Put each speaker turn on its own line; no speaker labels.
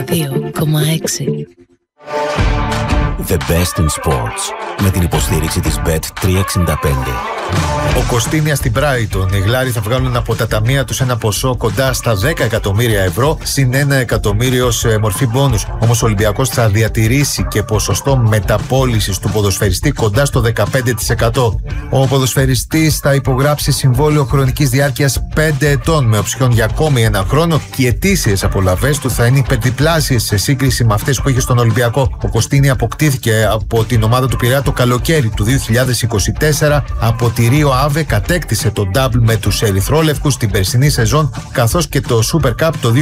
The best in sports. Με την υποστήριξη της Bet365.
Ο Κωστίνια στην Brighton. Οι Γλάροι θα βγάλουν από τα ταμεία τους ένα ποσό κοντά στα 10 εκατομμύρια ευρώ, συν 1 εκατομμύριο σε μορφή μπόνους. Όμως ο Ολυμπιακός θα διατηρήσει και ποσοστό μεταπώλησης του ποδοσφαιριστή κοντά στο 15%. Ο ποδοσφαιριστής θα υπογράψει συμβόλαιο χρονικής διάρκειας 5 ετών με οψιόν για ακόμη ένα χρόνο και οι ετήσιες απολαβές του θα είναι υπερδιπλάσιες σε σύγκριση με αυτές που είχε στον Ολυμπιακό. Ο Κωστίνια αποκτήθηκε από την ομάδα του Πειραιά το καλοκαίρι του 2024. Από τη Ρίο Άβε κατέκτησε το double με τους ερυθρόλευκους την περσινή σεζόν, καθώς και το Super Cup το